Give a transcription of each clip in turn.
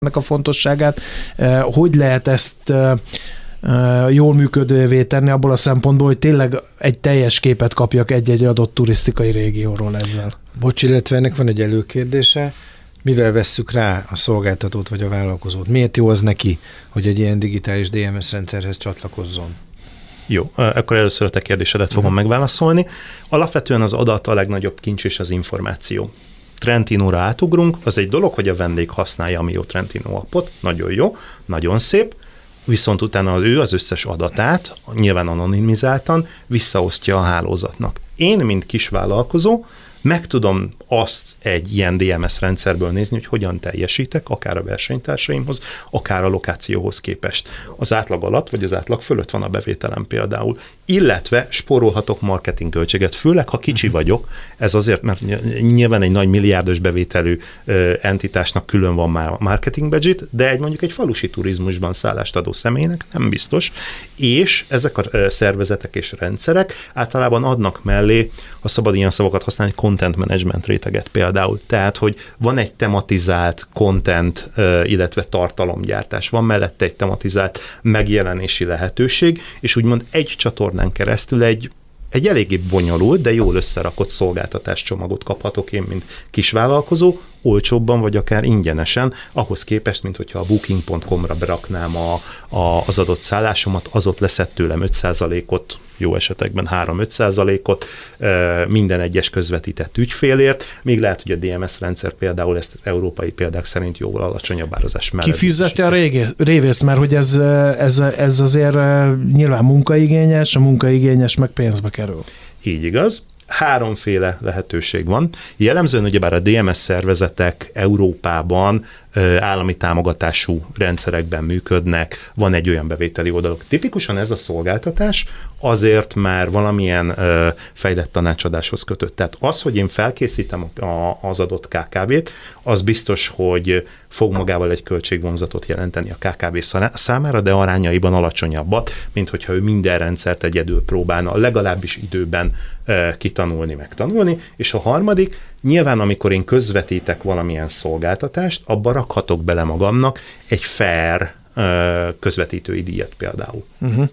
a fontosságát. Hogy lehet ezt jól működővé tenni abból a szempontból, hogy tényleg egy teljes képet kapjak egy-egy adott turisztikai régióról ezzel? Bocs, illetve ennek van egy előkérdése. Mivel vesszük rá a szolgáltatót vagy a vállalkozót? Miért jó az neki, hogy egy ilyen digitális DMS rendszerhez csatlakozzon? Jó, akkor először a te kérdésedet fogom megválaszolni. Alapvetően az adat a legnagyobb kincs és az információ. Trentinóra átugrunk, az egy dolog, hogy a vendég használja a Mio Trentino appot, nagyon jó, nagyon szép, viszont utána ő az összes adatát, nyilván anonimizáltan, visszaosztja a hálózatnak. Én, mint kisvállalkozó, meg tudom azt egy ilyen DMS rendszerből nézni, hogy hogyan teljesítek, akár a versenytársaimhoz, akár a lokációhoz képest. Az átlag alatt, vagy az átlag fölött van a bevételem például. Illetve spórolhatok marketingköltséget, főleg ha kicsi vagyok, ez azért, mert nyilván egy nagy milliárdos bevételű entitásnak külön van már a marketing budget, de mondjuk egy falusi turizmusban szállást adó személynek nem biztos, és ezek a szervezetek és rendszerek általában adnak mellé, ha szabad ilyen szavakat használni, content management réteget például. Tehát, hogy van egy tematizált content, illetve tartalomgyártás, van mellette egy tematizált megjelenési lehetőség, és úgymond egy csatornán keresztül egy eléggé bonyolult, de jól összerakott szolgáltatáscsomagot kaphatok én, mint kisvállalkozó, olcsóbban vagy akár ingyenesen, ahhoz képest, mint hogyha a booking.com-ra beraknám az adott szállásomat, az ott leszett tőlem 5%-ot, jó esetekben 3-5%-ot minden egyes közvetített ügyfélért, még lehet, hogy a DMS rendszer például ezt európai példák szerint jóval alacsonyabb árazás mellett. Ki fizeti a révészt, mert hogy ez azért nyilván munkaigényes, a munkaigényes meg pénzbe kerül. Így igaz. Háromféle lehetőség van. Jellemzően ugyebár a DMS szervezetek Európában állami támogatású rendszerekben működnek, van egy olyan bevételi oldaluk. Tipikusan ez a szolgáltatás azért már valamilyen fejlett tanácsadáshoz kötött. Tehát az, hogy én felkészítem az adott KKV-t, az biztos, hogy fog magával egy költségvonzatot jelenteni a KKV számára, de arányaiban alacsonyabbat, mint hogyha ő minden rendszert egyedül próbálna legalábbis időben kitanulni, megtanulni. És a harmadik, nyilván amikor én közvetítek valamilyen szolgáltatást, abba rakhatok bele magamnak egy fair közvetítői díjat például.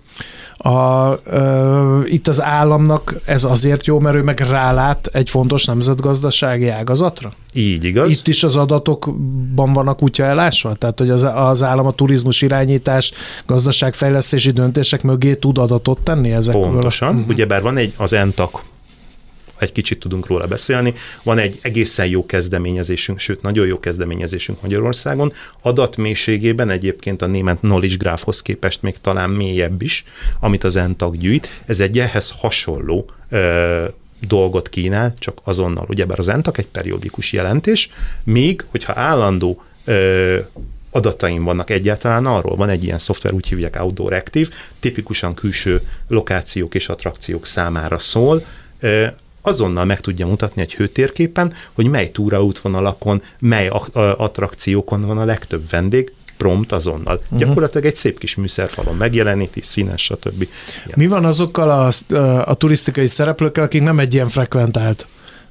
Itt az államnak ez azért jó, mert ő meg rálát egy fontos nemzetgazdasági ágazatra? Így igaz. Itt is az adatokban van a kutya elásva? Tehát, hogy az állam a turizmus irányítás, gazdaságfejlesztési döntések mögé tud adatot tenni ezekből? Pontosan. Ugyebár van az ENTAK, egy kicsit tudunk róla beszélni. Van egy egészen jó kezdeményezésünk, sőt, nagyon jó kezdeményezésünk Magyarországon. Adatmélységében egyébként a német Knowledge Graphhoz képest még talán mélyebb is, amit az ENTAK gyűjt. Ez egy ehhez hasonló dolgot kínál, csak azonnal. Ugyebár az ENTAK egy periódikus jelentés, míg, hogyha állandó adataim vannak egyáltalán arról, van egy ilyen szoftver, úgy hívják Outdoor Active, tipikusan külső lokációk és attrakciók számára szól, azonnal meg tudja mutatni egy hőtérképen, hogy mely túraútvonalakon, mely attrakciókon van a legtöbb vendég, prompt azonnal. Gyakorlatilag egy szép kis műszerfalon megjeleníti, színes, stb. Mi van azokkal a turisztikai szereplőkkel, akik nem egy ilyen frekventált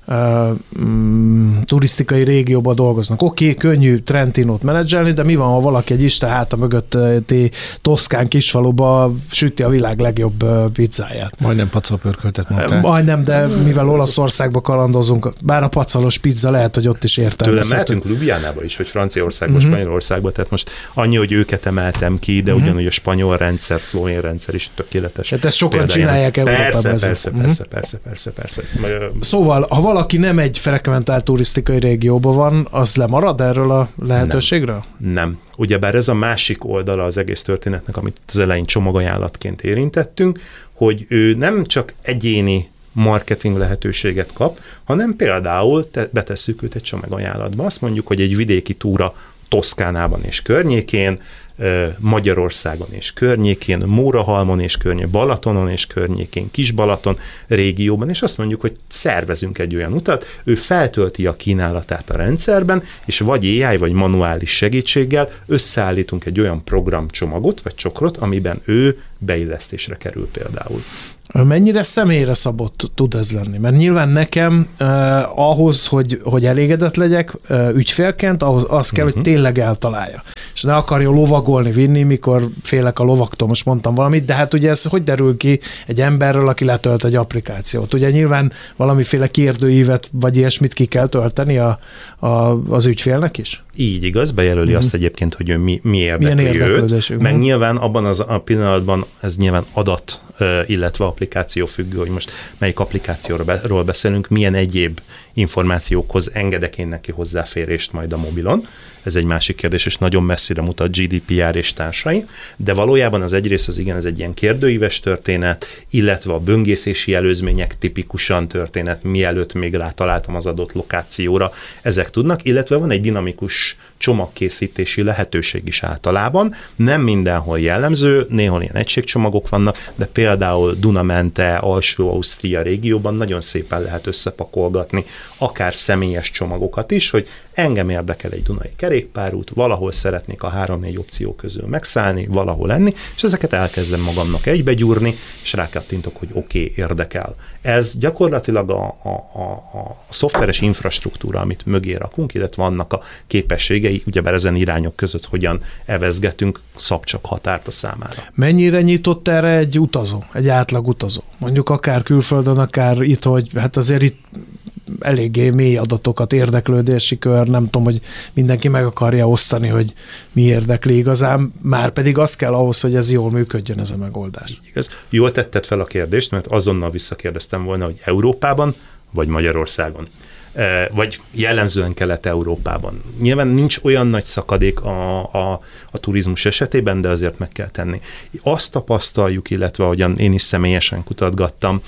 turisztikai régióban dolgoznak? Oké, könnyű Trentinót menedzselni, de mi van, ha valaki egy Isten háta mögötti toszkán kisfaluba süti a világ legjobb pizzáját? Majdnem pacalpörköltet mondtál. Majdnem, de mivel Olaszországba kalandozunk, bár a pacalos pizza lehet, hogy ott is értelmezhető. Tőlem mehetünk Ljubljánába is, vagy Franciaországba, Spanyolországba, tehát most annyi, hogy őket emeltem ki, de ugyanúgy a spanyol rendszer, szlovén rendszer is tökéletes. Tehát ezt sokan csinálják Európában. Persze. Szóval, ha valaki nem egy frekventált turisztikai régióban van, az lemarad erről a lehetőségről? Nem. Ugyebár ez a másik oldala az egész történetnek, amit az elején csomagajánlatként érintettünk, hogy ő nem csak egyéni marketing lehetőséget kap, hanem például betesszük őt egy csomagajánlatba. Azt mondjuk, hogy egy vidéki túra Toszkánában és környékén, Magyarországon és környékén, Mórahalmon és környékén, Balatonon és környékén, Kis-Balaton régióban, és azt mondjuk, hogy szervezünk egy olyan utat, ő feltölti a kínálatát a rendszerben, és vagy AI, vagy manuális segítséggel összeállítunk egy olyan programcsomagot, vagy csokrot, amiben ő beillesztésre kerül például. Mennyire személyre szabott tud ez lenni? Mert nyilván nekem ahhoz, hogy elégedett legyek ügyfélként, ahhoz az kell, hogy tényleg eltalálja. És ne akarja lovagolni, vinni, mikor félek a lovaktól, most mondtam valamit, de hát ugye ez hogy derül ki egy emberről, aki letölt egy applikációt? Ugye nyilván valamiféle kérdőívet, vagy ilyesmit ki kell tölteni az ügyfélnek is? Így igaz, bejelöli azt egyébként, hogy ő mi érdekli őt, meg nyilván abban a pillanatban ez nyilván adat, illetve applikáció függő, hogy most melyik applikációról beszélünk, milyen egyéb információkhoz engedek én neki hozzáférést majd a mobilon. Ez egy másik kérdés, és nagyon messzire mutat GDPR és társai, de valójában az egyrészt az igen, ez egy ilyen kérdőíves történet, illetve a böngészési előzmények tipikusan történet, mielőtt még rátaláltam az adott lokációra, ezek tudnak, illetve van egy dinamikus csomagkészítési lehetőség is általában, nem mindenhol jellemző, néhol ilyen egységcsomagok vannak, de például Dunamente, Alsó-Ausztria régióban nagyon szépen lehet összepakolgatni, akár személyes csomagokat is, hogy engem érdekel egy dunai kerékpárút, valahol szeretnék a 3-4 opció közül megszállni, valahol lenni, és ezeket elkezdem magamnak egybegyúrni, és rákattintok, hogy oké, érdekel. Ez gyakorlatilag a szoftveres infrastruktúra, amit mögé rakunk, illetve vannak a képességei, ugyebár ezen irányok között hogyan evezgetünk, szab csak határt a számára. Mennyire nyitott erre egy utazó, egy átlag utazó? Mondjuk akár külföldön, akár itt, hogy hát azért itt eléggé mély adatokat, érdeklődési kör, nem tudom, hogy mindenki meg akarja osztani, hogy mi érdekli igazán, már pedig az kell ahhoz, hogy ez jól működjön, ez a megoldás. Igaz. Jól tetted fel a kérdést, mert azonnal visszakérdeztem volna, hogy Európában vagy Magyarországon, vagy jellemzően Kelet-Európában. Nyilván nincs olyan nagy szakadék a turizmus esetében, de azért meg kell tenni. Azt tapasztaljuk, illetve ahogyan én is személyesen kutatgattam,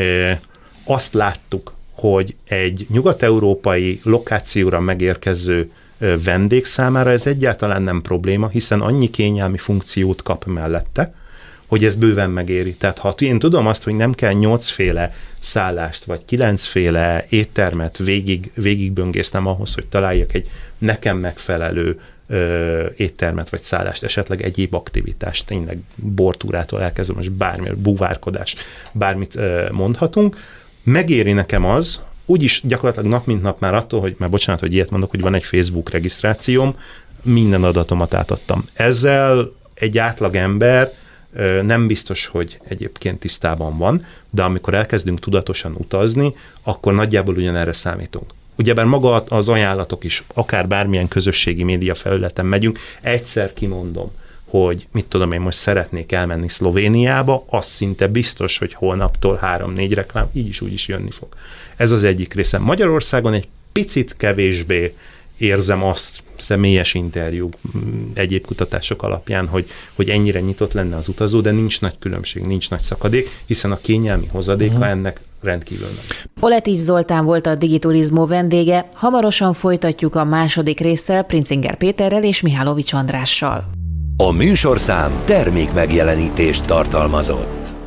azt láttuk, hogy egy nyugat-európai lokációra megérkező vendég számára ez egyáltalán nem probléma, hiszen annyi kényelmi funkciót kap mellette, hogy ez bőven megéri. Tehát ha én tudom azt, hogy nem kell 8 féle szállást, vagy 9 féle éttermet végigböngésznem ahhoz, hogy találjak egy nekem megfelelő éttermet, vagy szállást, esetleg egyéb aktivitást, tényleg bortúrától elkezdve, most bármi, búvárkodás, bármit mondhatunk, megéri nekem az, úgyis gyakorlatilag nap mint nap már attól, hogy már bocsánat, hogy ilyet mondok, hogy van egy Facebook regisztrációm, minden adatomat átadtam. Ezzel egy átlag ember nem biztos, hogy egyébként tisztában van, de amikor elkezdünk tudatosan utazni, akkor nagyjából ugyanerre számítunk. Ugyebár maga az ajánlatok is, akár bármilyen közösségi média felületen megyünk, egyszer kimondom, hogy mit tudom én, most szeretnék elmenni Szlovéniába, az szinte biztos, hogy holnaptól 3-4 reklám így is úgy is jönni fog. Ez az egyik része. Magyarországon egy picit kevésbé érzem azt személyes interjú, egyéb kutatások alapján, hogy ennyire nyitott lenne az utazó, de nincs nagy különbség, nincs nagy szakadék, hiszen a kényelmi hozadéka ennek rendkívül nagy. Oletics Zoltán volt a Digiturizmo vendége, hamarosan folytatjuk a második résszel Princinger Péterrel és Mihálovics Andrással. A műsorszám termékmegjelenítést tartalmazott.